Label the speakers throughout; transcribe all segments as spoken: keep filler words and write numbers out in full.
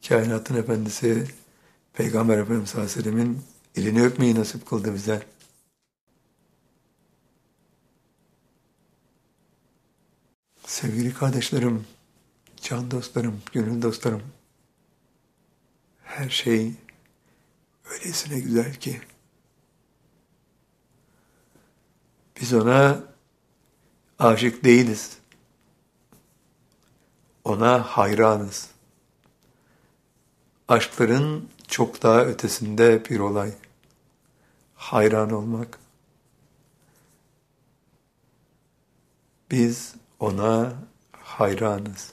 Speaker 1: kainatın efendisi Peygamber Efendimiz sallallahu aleyhi ve sellemin elini öpmeyi nasip kıldı bize. Sevgili kardeşlerim, can dostlarım, gönül dostlarım, her şey öylesine güzel ki biz ona aşık değiliz. Ona hayranız. Aşkların çok daha ötesinde bir olay. Hayran olmak. Biz ona hayranız.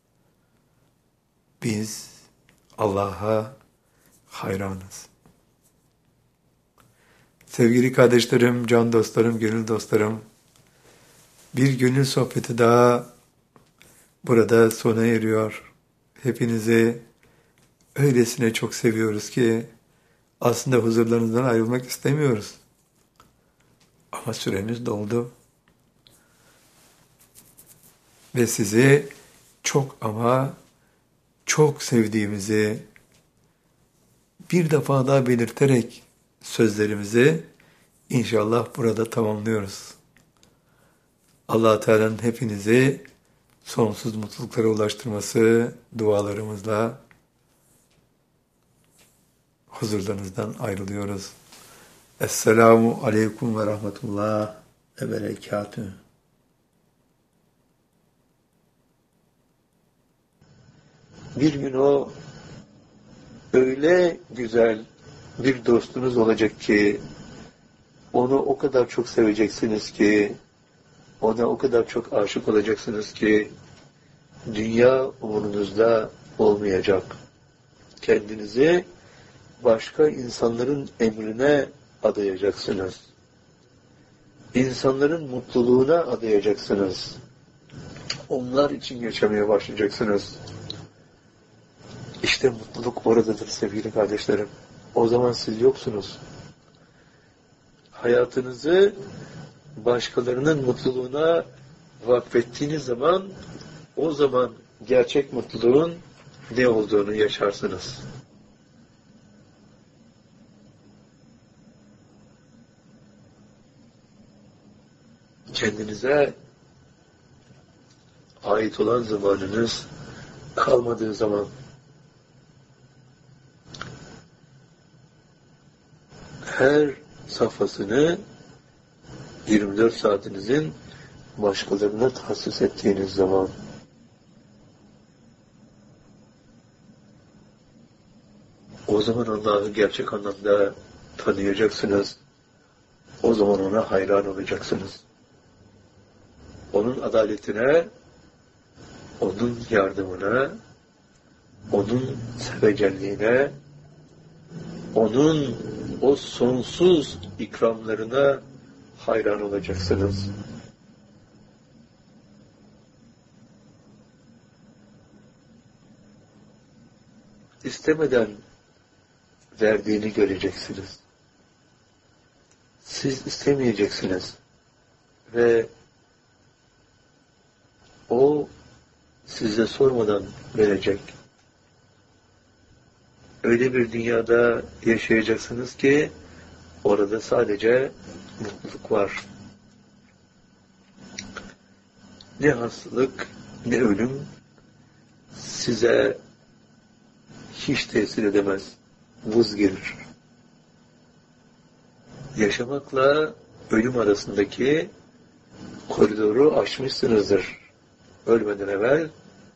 Speaker 1: Biz Allah'a hayranız. Sevgili kardeşlerim, can dostlarım, gönül dostlarım, bir gönül sohbeti daha burada sona eriyor. Hepinizi öylesine çok seviyoruz ki aslında huzurlarınızdan ayrılmak istemiyoruz. Ama süremiz doldu. Ve sizi çok ama çok sevdiğimizi bir defa daha belirterek sözlerimizi inşallah burada tamamlıyoruz. Allah-u Teala'nın hepinizi sonsuz mutluluklara ulaştırması dualarımızla huzurlarınızdan ayrılıyoruz. Esselamu aleyküm ve rahmetullah ve berekatühü. Bir gün o öyle güzel bir dostunuz olacak ki onu o kadar çok seveceksiniz ki ona o kadar çok aşık olacaksınız ki dünya umurunuzda olmayacak. Kendinizi başka insanların emrine adayacaksınız. İnsanların mutluluğuna adayacaksınız. Onlar için yaşamaya başlayacaksınız. İşte mutluluk oradadır sevgili kardeşlerim. O zaman siz yoksunuz. Hayatınızı başkalarının mutluluğuna vakfettiğiniz zaman o zaman gerçek mutluluğun ne olduğunu yaşarsınız. Kendinize ait olan zamanınız kalmadığı zaman her safhasını yirmi dört saatinizin başkalarına tahsis ettiğiniz zaman o zaman Allah'ı gerçek anlamda tanıyacaksınız. O zaman ona hayran olacaksınız. Onun adaletine, onun yardımına, onun sevecenliğine, onun o sonsuz ikramlarına hayran olacaksınız. İstemeden verdiğini göreceksiniz. Siz istemeyeceksiniz. Ve o size sormadan verecek. Öyle bir dünyada yaşayacaksınız ki orada sadece mutluluk var. Ne hastalık, ne ölüm size hiç tesir edemez. Vız gelir. Yaşamakla ölüm arasındaki koridoru aşmışsınızdır. Ölmeden evvel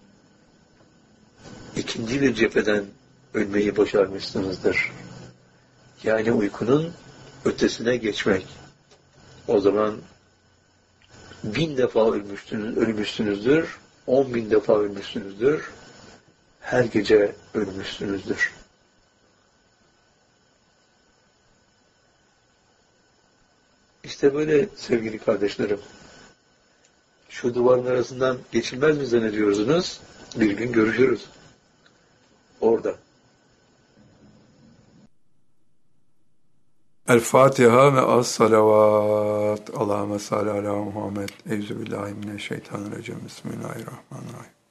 Speaker 1: ikinci bir cepheden ölmeyi başarmışsınızdır. Yani uykunun ötesine geçmek. O zaman bin defa ölmüşsünüz, ölmüşsünüzdür, on bin defa ölmüşsünüzdür, her gece ölmüşsünüzdür. İşte böyle sevgili kardeşlerim. Şu duvarın arasından geçilmez mi zannediyorsunuz? Bir gün görüşürüz. Orada. El Fatiha ve az salavat. Allahümme salli ala Muhammed. Euzubillahimineşşeytanirracim. Bismillahirrahmanirrahim.